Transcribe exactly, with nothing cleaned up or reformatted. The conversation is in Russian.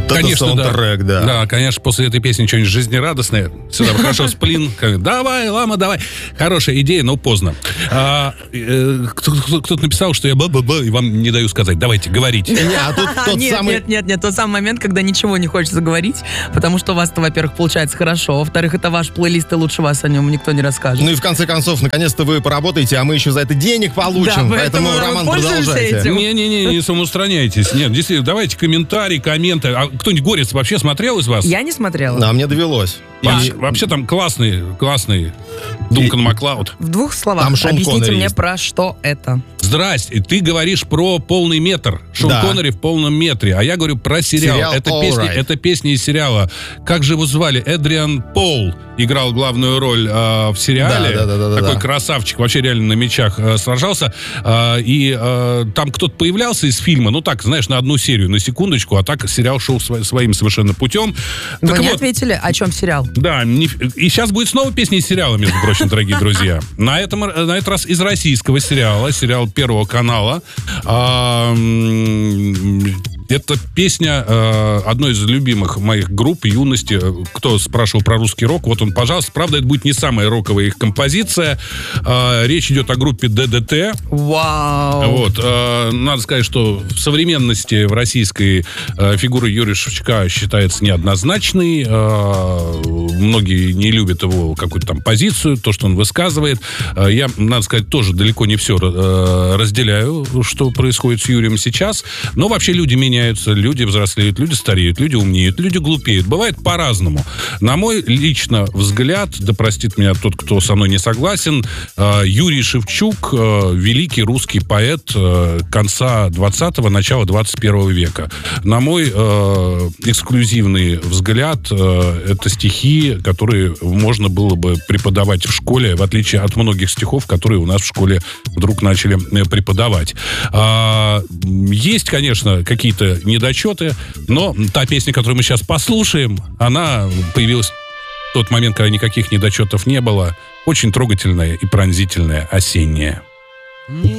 Вот это Конечно, саундтрек, да. да. Да, конечно, после этой песни что-нибудь жизнерадостное. Сюда хорошо, сплин. как, Давай, лама, давай. Хорошая идея, но поздно. А, э, кто- Кто-то написал, что я ба-ба-ба, и вам не даю сказать. Давайте, говорите. Не, а тут тот Нет, самый... нет, нет, нет, тот самый момент, когда ничего не хочется говорить, потому что у вас-то, во-первых, получается хорошо, во-вторых, это ваш плейлист, и лучше вас о нем никто не расскажет. Ну и в конце концов, наконец-то вы поработаете, а мы еще за это денег получим. Да, Поэтому, поэтому Роман, пользуемся продолжайте. этим. Не-не-не, не самоустраняйтесь. Нет, действительно, давайте комментарии, комменты. А кто-нибудь «Горец» вообще смотрел из вас? Я не смотрела. Да, мне довелось. Вообще, И- вообще там классный, классный Дункан Маклауд. В двух словах, Там Шон объясните Коннери мне, есть. про что это. Здрасте, ты говоришь про полный метр. Шон Да. Коннери в полном метре. А я говорю про сериал. Сериал это, All песня, Right. это песня из сериала. Как же его звали? Эдриан Пол играл главную роль э, в сериале. Да, да, да, да, Такой да. красавчик. Вообще реально на мечах э, сражался. Э, и э, там кто-то появлялся из фильма. Ну так, знаешь, на одну серию, на секундочку. А так сериал шел сво- своим совершенно путем. Вы Так не вот, ответили, о чем сериал? да, не- и сейчас будет снова песня из сериала, между прочим, дорогие друзья. На, этом, на этот раз из российского сериала, сериал Первого канала. А, м, Это песня э, одной из любимых моих групп юности. Кто спрашивал про русский рок, вот он, пожалуйста. Правда, это будет не самая роковая их композиция. Э, речь идет о группе ДДТ. Вау. Вот, э, надо сказать, что в современности в российской э, фигура Юрия Шевчука считается неоднозначной. Э, многие не любят его какую-то там позицию, то, что он высказывает. Э, я, надо сказать, тоже далеко не все э, разделяю, что происходит с Юрием сейчас. Но вообще люди меняются, люди взрослеют, люди стареют, люди умнеют, люди глупеют. Бывает по-разному. На мой лично взгляд, да простит меня тот, кто со мной не согласен, э, Юрий Шевчук э, великий русский поэт э, конца двадцатого, начала двадцать первого века. На мой э, эксклюзивный взгляд, э, это стихи, которые можно было бы преподавать в школе, в отличие от многих стихов, которые у нас в школе вдруг начали э, преподавать. А, есть, конечно, какие-то недочеты, но та песня, которую мы сейчас послушаем, она появилась в тот момент, когда никаких недочетов не было. Очень трогательная и пронзительная, осенняя.